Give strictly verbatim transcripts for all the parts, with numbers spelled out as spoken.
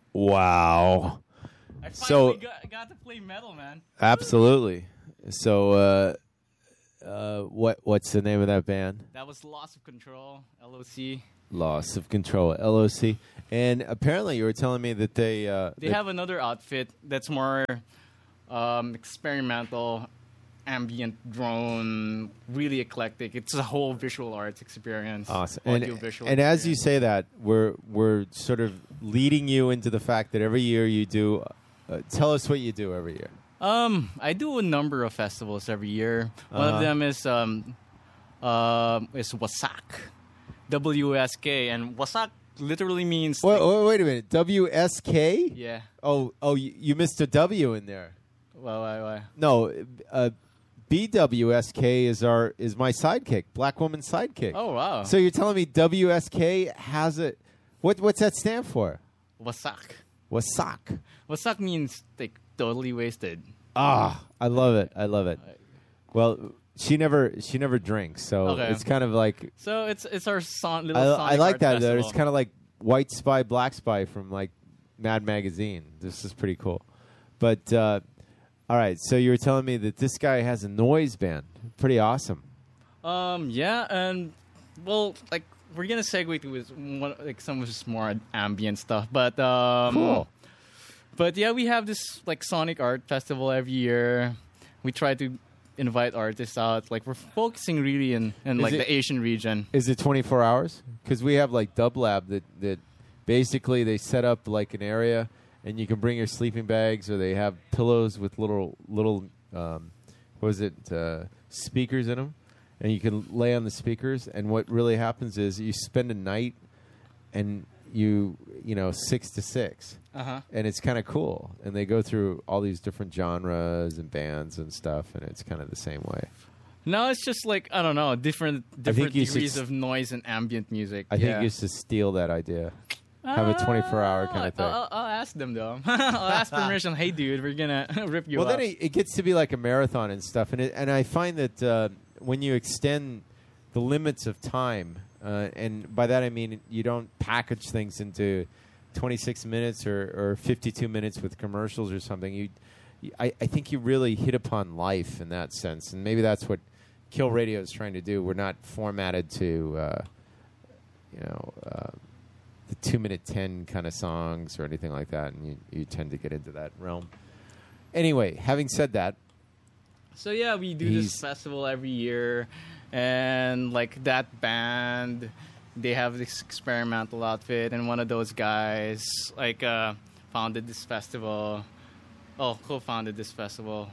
Wow. I So- finally got, got to play metal, man. Absolutely. So, uh, uh, what what's the name of that band? That was Loss of Control, L O C. Loss of Control, L O C. And apparently, you were telling me that they uh, They that- have another outfit that's more um, experimental, ambient drone, really eclectic. It's a whole visual arts experience. awesome. And, Audio-visual and as you experience. say that, we're we're sort of leading you into the fact that every year you do. Uh, tell us what you do every year. Um, I do a number of festivals every year. One Uh-huh. of them is um, uh, is Wasak, W S K, and Wasak literally means Wait, like- wait, wait a minute. W S K? yeah. Oh, oh, you, you missed a W in there. Why, why, why? No, uh, B W S K is our is my sidekick, Black Woman Sidekick. Oh wow. So you're telling me W S K has a what? What's that stand for? Wasak. Wasak. Wasak means like totally wasted. Ah, I love it. I love it. Well, she never she never drinks, so Okay. it's kind of like So it's it's our son, little I, Sonic I like Art that. Though. Festival. It's kind of like White Spy, Black Spy from like Mad Magazine. This is pretty cool. But uh, all right, so you were telling me that this guy has a noise band. Pretty awesome. Um, yeah, and well, like we're gonna segue to his, one, like some of his more ambient stuff, but um, Cool. But yeah, we have this like Sonic Art Festival every year. We try to invite artists out. Like we're focusing really in, in Is like it- the Asian region. Is it twenty-four hours? Because we have like Dub Lab that, that basically they set up like an area and you can bring your sleeping bags, or they have pillows with little little um, what is it uh, speakers in them, and you can lay on the speakers. And what really happens is you spend a night and you you know six to six. Uh huh. And it's kind of cool. And they go through all these different genres and bands and stuff, and it's kind of the same way. No, it's just like I don't know, different different you should degrees s- of noise and ambient music. I yeah. think you should steal that idea. Have a twenty-four hour kind of thing. I'll, I'll ask them though. I'll ask permission. Hey, dude, we're gonna rip you well, up. then it, it gets to be like a marathon and stuff, and it, and I find that uh, when you extend the limits of time, uh, and by that I mean you don't package things into twenty-six minutes or, or fifty-two minutes with commercials or something. You, you I, I think you really hit upon life in that sense, and maybe that's what Kill Radio is trying to do. We're not formatted to, uh, you know. Uh, the two minute ten kind of songs or anything like that, and you, you tend to get into that realm. Anyway, having said that, So yeah, we do He's- this festival every year, and like that band, they have this experimental outfit, and one of those guys like uh, founded this festival. Oh, co-founded this festival.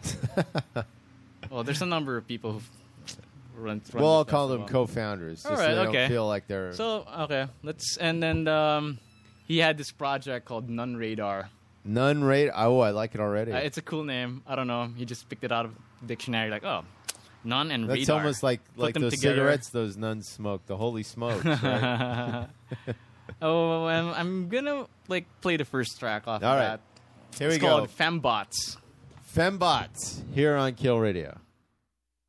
Oh, there's a number of people who run. run we'll all this call them festival. co-founders, just All so right, they okay. don't feel like they're... So okay, let's and then um, he had this project called Nun Radar. None rate... Oh, I like it already. Uh, it's a cool name. I don't know. He just picked it out of the dictionary, like oh, nun and That's radar. almost like, Put like them those together. cigarettes those nuns smoke, the holy smokes, right? Oh, I'm, I'm gonna like play the first track off All of right. that. Here It's we go. called Fembots. Fembots, here on Kill Radio.